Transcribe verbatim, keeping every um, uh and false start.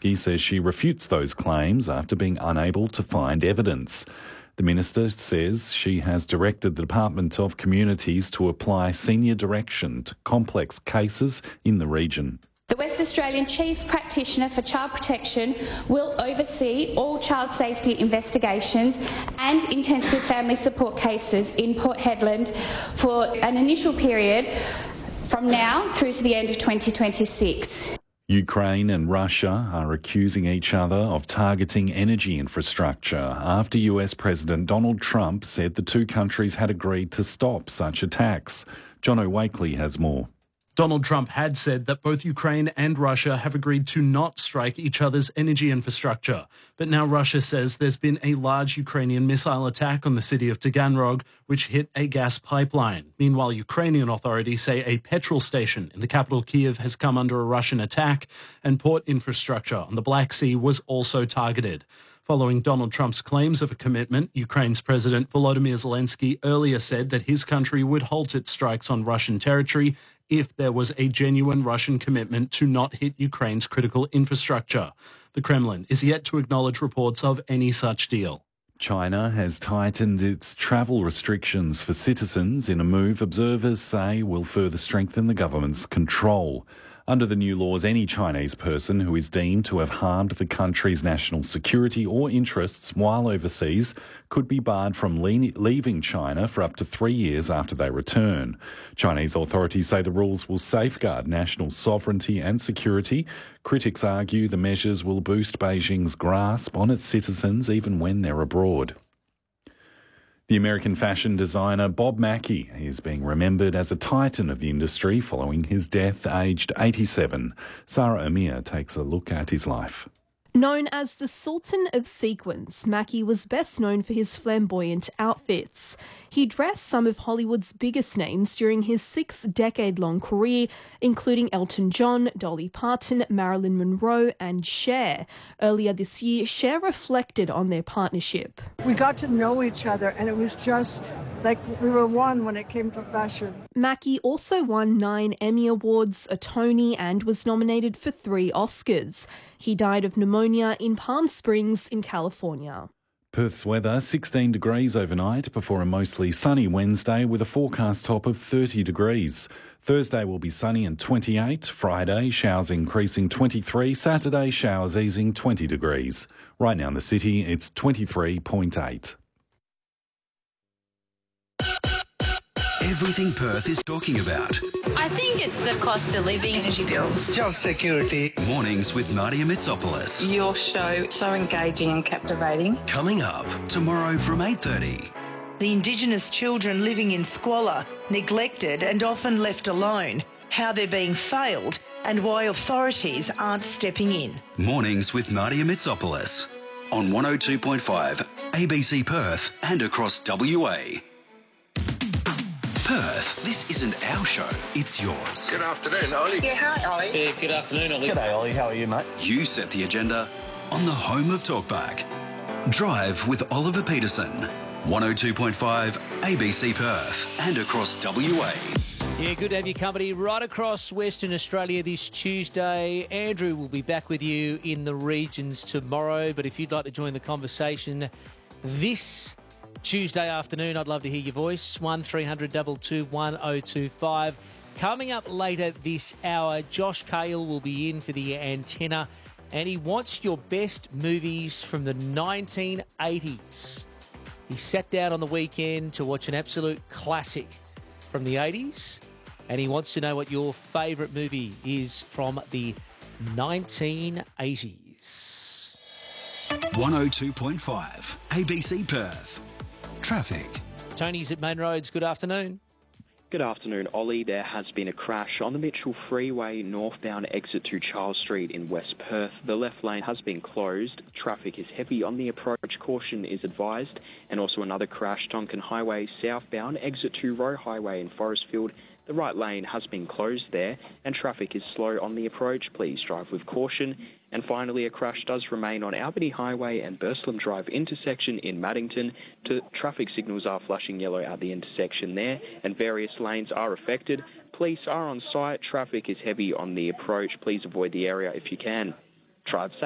Zelensky says she refutes those claims after being unable to find evidence. The minister says she has directed the Department of Communities to apply senior direction to complex cases in the region. The West Australian Chief Practitioner for Child Protection will oversee all child safety investigations and intensive family support cases in Port Hedland for an initial period from now through to the end of twenty twenty-six. Ukraine and Russia are accusing each other of targeting energy infrastructure after U S President Donald Trump said the two countries had agreed to stop such attacks. John O'Wakely has more. Donald Trump had said that both Ukraine and Russia have agreed to not strike each other's energy infrastructure. But now Russia says there's been a large Ukrainian missile attack on the city of Taganrog, which hit a gas pipeline. Meanwhile, Ukrainian authorities say a petrol station in the capital Kyiv has come under a Russian attack, and port infrastructure on the Black Sea was also targeted. Following Donald Trump's claims of a commitment, Ukraine's President Volodymyr Zelensky earlier said that his country would halt its strikes on Russian territory if there was a genuine Russian commitment to not hit Ukraine's critical infrastructure. The Kremlin is yet to acknowledge reports of any such deal. China has tightened its travel restrictions for citizens in a move observers say will further strengthen the government's control. Under the new laws, any Chinese person who is deemed to have harmed the country's national security or interests while overseas could be barred from le- leaving China for up to three years after they return. Chinese authorities say the rules will safeguard national sovereignty and security. Critics argue the measures will boost Beijing's grasp on its citizens even when they're abroad. The American fashion designer Bob Mackie is being remembered as a titan of the industry following his death aged eighty-seven. Sarah Amir takes a look at his life. Known as the Sultan of Sequins, Mackie was best known for his flamboyant outfits. He dressed some of Hollywood's biggest names during his six-decade-long career, including Elton John, Dolly Parton, Marilyn Monroe and Cher. Earlier this year, Cher reflected on their partnership. We got to know each other and it was just like we were one when it came to fashion. Mackie also won nine Emmy Awards, a Tony and was nominated for three Oscars. He died of pneumonia in Palm Springs in California. Perth's weather, sixteen degrees overnight before a mostly sunny Wednesday with a forecast top of thirty degrees. Thursday will be sunny and twenty-eight. Friday, showers increasing twenty-three. Saturday, showers easing twenty degrees. Right now in the city, it's twenty-three point eight. Everything Perth is talking about. I think it's the cost of living, energy bills, job security. Mornings with Nadia Mitsopoulos. Your show, so engaging and captivating. Coming up tomorrow from eight thirty. The Indigenous children living in squalor, neglected and often left alone, how they're being failed and why authorities aren't stepping in. Mornings with Nadia Mitsopoulos on one oh two point five A B C Perth and across W A. Perth, this isn't our show, it's yours. Good afternoon, Ollie. Yeah, hi, Ollie. Yeah, good afternoon, Ollie. G'day, Ollie. How are you, mate? You set the agenda on the home of Talkback. Drive with Oliver Peterson. one oh two point five A B C Perth and across W A. Yeah, good to have your company right across Western Australia this Tuesday. Andrew will be back with you in the regions tomorrow, but if you'd like to join the conversation this Tuesday afternoon, I'd love to hear your voice. one three hundred two two one oh two five. Coming up later this hour, Josh Cale will be in for the antenna, and he wants your best movies from the nineteen eighties. He sat down on the weekend to watch an absolute classic from the eighties, and he wants to know what your favourite movie is from the nineteen eighties. one oh two point five A B C Perth. Traffic. Tony's at Main Roads. Good afternoon. Good afternoon, Ollie. There has been a crash on the Mitchell Freeway northbound exit to Charles Street in West Perth. The left lane has been closed. Traffic is heavy on the approach. Caution is advised. And also another crash, Tonkin Highway southbound exit to Roe Highway in Forestfield. The right lane has been closed there and traffic is slow on the approach. Please drive with caution. And finally, a crash does remain on Albany Highway and Burslem Drive intersection in Maddington. To, traffic signals are flashing yellow at the intersection there and various lanes are affected. Police are on site. Traffic is heavy on the approach. Please avoid the area if you can. Drive safe.